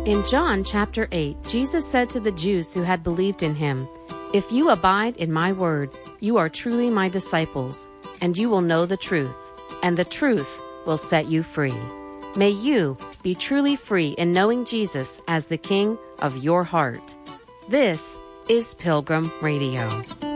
In John chapter 8, Jesus said to the Jews who had believed in him, "If you abide in my word, you are truly my disciples, and you will know the truth, and the truth will set you free." May you be truly free in knowing Jesus as the King of your heart. This is Pilgrim Radio.